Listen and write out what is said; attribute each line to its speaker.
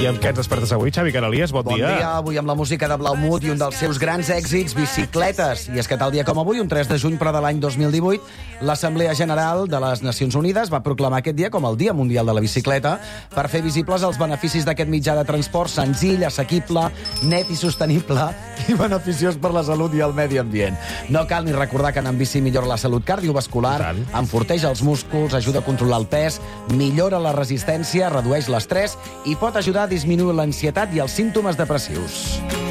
Speaker 1: I amb què ens despertes avui, Xavi Canalies? Bon dia.
Speaker 2: Bon dia, avui amb la música de Blaumut i un dels seus grans èxits, Bicicletes. I és que tal dia com avui, un 3 de juny, però de l'any 2018, l'Assemblea General de les Nacions Unides va proclamar aquest dia com el Dia Mundial de la Bicicleta per fer visibles els beneficis d'aquest mitjà de transport senzill, assequible, net i sostenible i beneficiós per la salut i el medi ambient. No cal ni recordar que anar amb bici millora la salut cardiovascular, enforteix els músculs, ajuda a controlar el pes, millora la resistència, redueix l'estrès i pot ajudar a disminuir l'ansietat i els símptomes depressius.